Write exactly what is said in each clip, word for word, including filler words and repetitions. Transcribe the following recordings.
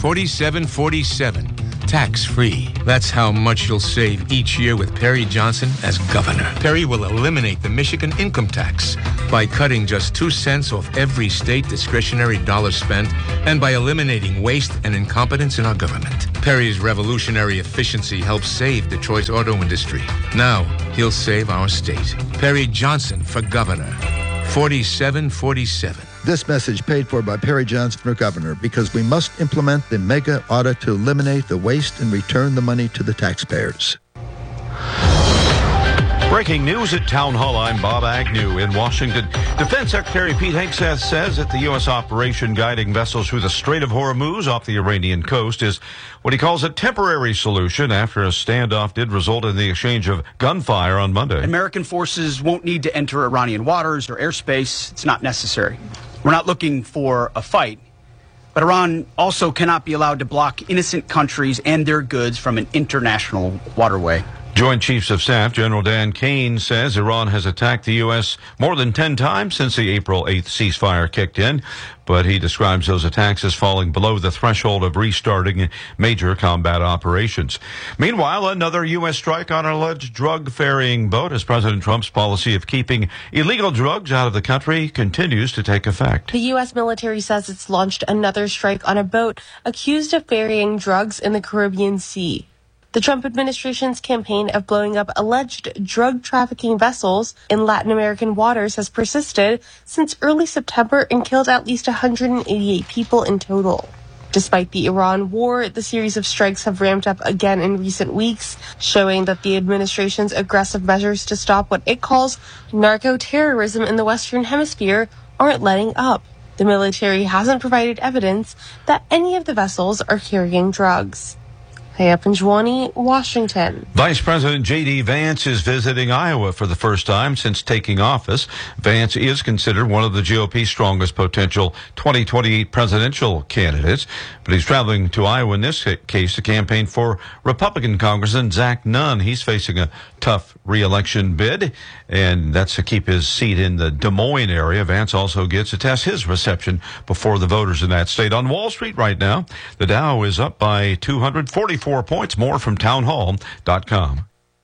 forty-seven forty-seven, tax-free. That's how much you'll save each year with Perry Johnson as governor. Perry will eliminate the Michigan income tax by cutting just two cents off every state discretionary dollar spent and by eliminating waste and incompetence in our government. Perry's revolutionary efficiency helps save Detroit's auto industry. Now, he'll save our state. Perry Johnson for governor. forty-seven forty-seven. This message paid for by Perry Johnson for governor, because we must implement the mega audit to eliminate the waste and return the money to the taxpayers. Breaking news at Town Hall. I'm Bob Agnew in Washington. Defense Secretary Pete Hegseth says that the U S operation guiding vessels through the Strait of Hormuz off the Iranian coast is what he calls a temporary solution after a standoff did result in the exchange of gunfire on Monday. American forces won't need to enter Iranian waters or airspace. It's not necessary. We're not looking for a fight, but Iran also cannot be allowed to block innocent countries and their goods from an international waterway. Joint Chiefs of Staff General Dan Kane says Iran has attacked the U S more than ten times since the April eighth ceasefire kicked in, but he describes those attacks as falling below the threshold of restarting major combat operations. Meanwhile, another U S strike on an alleged drug ferrying boat as President Trump's policy of keeping illegal drugs out of the country continues to take effect. The U S military says it's launched another strike on a boat accused of ferrying drugs in the Caribbean Sea. The Trump administration's campaign of blowing up alleged drug trafficking vessels in Latin American waters has persisted since early September and killed at least one hundred eighty-eight people in total. Despite the Iran war, the series of strikes have ramped up again in recent weeks, showing that the administration's aggressive measures to stop what it calls narco-terrorism in the Western Hemisphere aren't letting up. The military hasn't provided evidence that any of the vessels are carrying drugs. Hey, Panjwani, Washington. Vice President J D. Vance is visiting Iowa for the first time since taking office. Vance is considered one of the G O P's strongest potential twenty twenty-eight presidential candidates, but he's traveling to Iowa in this case to campaign for Republican Congressman Zach Nunn. He's facing a tough re-election bid, and that's to keep his seat in the Des Moines area. Vance also gets to test his reception before the voters in that state. On Wall Street right now, the Dow is up by two hundred forty-four points. More from town hall dot com.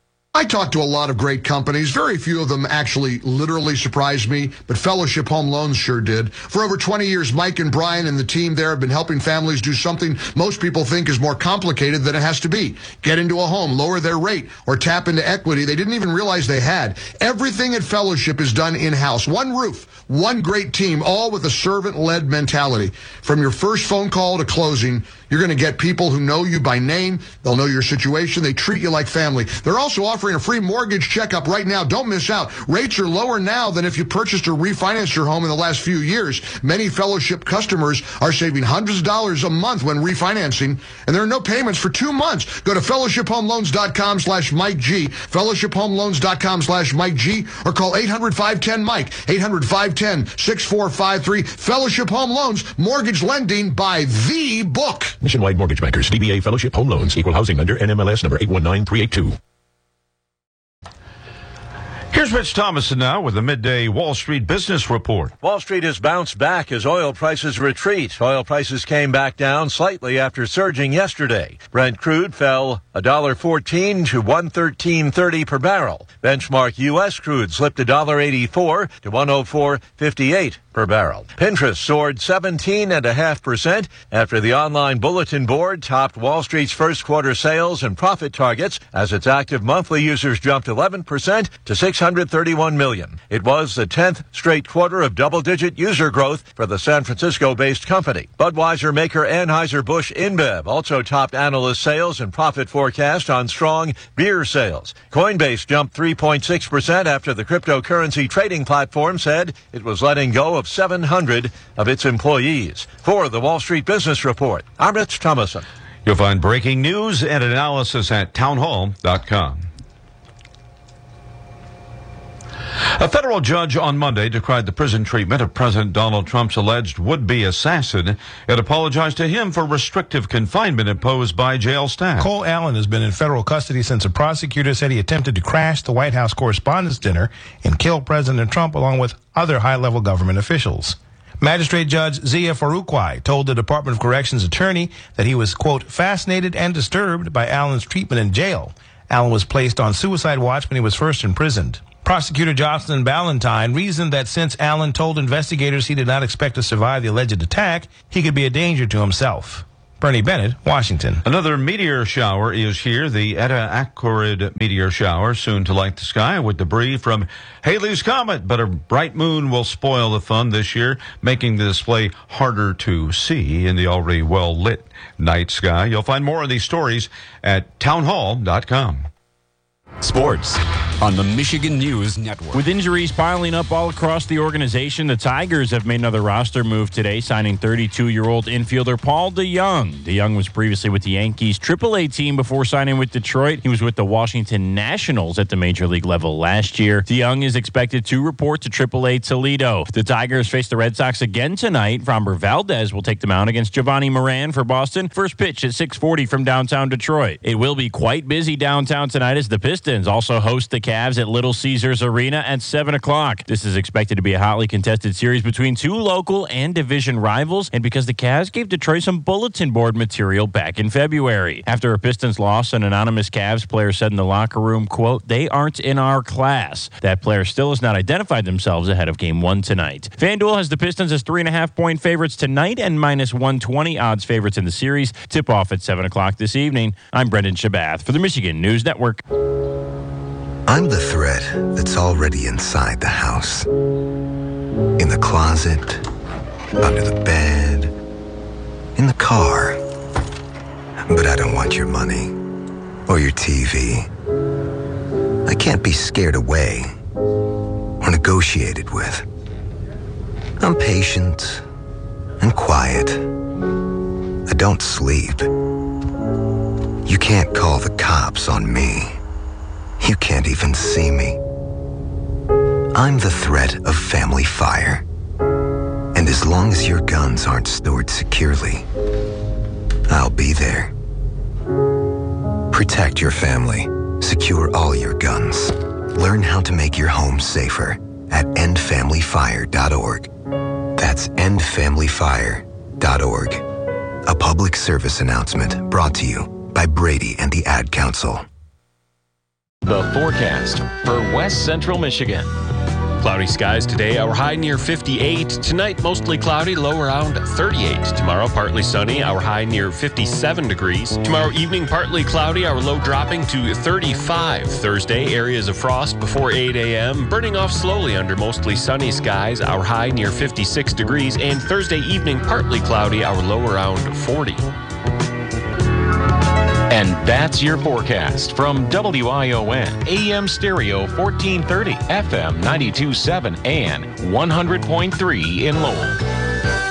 I talked to a lot of great companies. Very few of them actually literally surprised me, but Fellowship Home Loans sure did. For over twenty years, Mike and Brian and the team there have been helping families do something most people think is more complicated than it has to be. Get into a home, lower their rate, or tap into equity they didn't even realize they had. Everything at Fellowship is done in-house. One roof, one great team, all with a servant-led mentality. From your first phone call to closing, you're going to get people who know you by name. They'll know your situation. They treat you like family. They're also offering a free mortgage checkup right now. Don't miss out. Rates are lower now than if you purchased or refinanced your home in the last few years. Many Fellowship customers are saving hundreds of dollars a month when refinancing, and there are no payments for two months. Go to fellowship home loans dot com slash Mike G, fellowship home loans dot com slash Mike G, or call eight hundred, five one zero, Mike, eight hundred, five one zero, six four five three. Fellowship Home Loans, mortgage lending by the book. Nationwide Mortgage Bankers, D B A Fellowship Home Loans, Equal Housing Lender, N M L S number eight one nine three eight two. Here's Rich Thomason now with the midday Wall Street Business Report. Wall Street has bounced back as oil prices retreat. Oil prices came back down slightly after surging yesterday. Brent crude fell one dollar fourteen to one thirteen thirty per barrel. Benchmark U S crude slipped one dollar eighty-four to one oh four fifty-eight per barrel. Pinterest soared seventeen point five percent after the online bulletin board topped Wall Street's first quarter sales and profit targets as its active monthly users jumped eleven percent to six hundred thirty-one million. It was the tenth straight quarter of double-digit user growth for the San Francisco-based company. Budweiser maker Anheuser-Busch InBev also topped analyst sales and profit forecast on strong beer sales. Coinbase jumped three point six percent after the cryptocurrency trading platform said it was letting go of seven hundred of its employees. For the Wall Street Business Report, I'm Rich Thomason. You'll find breaking news and analysis at town hall dot com. A federal judge on Monday decried the prison treatment of President Donald Trump's alleged would-be assassin and apologized to him for restrictive confinement imposed by jail staff. Cole Allen has been in federal custody since a prosecutor said he attempted to crash the White House Correspondents' Dinner and kill President Trump along with other high-level government officials. Magistrate Judge Zia Farouqui told the Department of Corrections attorney that he was, quote, fascinated and disturbed by Allen's treatment in jail. Allen was placed on suicide watch when he was first imprisoned. Prosecutor Jocelyn Ballantyne reasoned that since Allen told investigators he did not expect to survive the alleged attack, he could be a danger to himself. Bernie Bennett, Washington. Another meteor shower is here, the Eta Aquarid meteor shower, soon to light the sky with debris from Halley's Comet. But a bright moon will spoil the fun this year, making the display harder to see in the already well-lit night sky. You'll find more of these stories at townhall dot com. Sports on the Michigan News Network. With injuries piling up all across the organization, the Tigers have made another roster move today, signing thirty-two-year-old infielder Paul DeJong. DeJong was previously with the Yankees triple A team before signing with Detroit. He was with the Washington Nationals at the major league level last year. DeJong is expected to report to triple A Toledo. The Tigers face the Red Sox again tonight. Framber Valdez will take the mound against Giovanni Moran for Boston. First pitch at six forty from downtown Detroit. It will be quite busy downtown tonight as the Pistons also host the Cavs at Little Caesars Arena at seven o'clock. This is expected to be a hotly contested series between two local and division rivals, and because the Cavs gave Detroit some bulletin board material back in February. After a Pistons loss, an anonymous Cavs player said in the locker room, quote, "They aren't in our class." That player still has not identified themselves ahead of game one tonight. FanDuel has the Pistons as three and a half point favorites tonight and minus one twenty odds favorites in the series. Tip off at seven o'clock this evening. I'm Brendan Shabath for the Michigan News Network. I'm the threat that's already inside the house. In the closet, under the bed, in the car. But I don't want your money or your T V. I can't be scared away or negotiated with. I'm patient and quiet. I don't sleep. You can't call the cops on me. You can't even see me. I'm the threat of family fire. And as long as your guns aren't stored securely, I'll be there. Protect your family. Secure all your guns. Learn how to make your home safer at end family fire dot org. That's end family fire dot org. A public service announcement brought to you by Brady and the Ad Council. The forecast for West Central Michigan. Cloudy skies today, our high near fifty-eight. Tonight, mostly cloudy, low around thirty-eight. Tomorrow, partly sunny, our high near fifty-seven degrees. Tomorrow evening, partly cloudy, our low dropping to thirty-five. Thursday, areas of frost before eight a.m., burning off slowly under mostly sunny skies, our high near fifty-six degrees. And Thursday evening, partly cloudy, our low around forty. And that's your forecast from W I O N, A M Stereo fourteen thirty, F M ninety-two point seven, and one hundred point three in Lowell.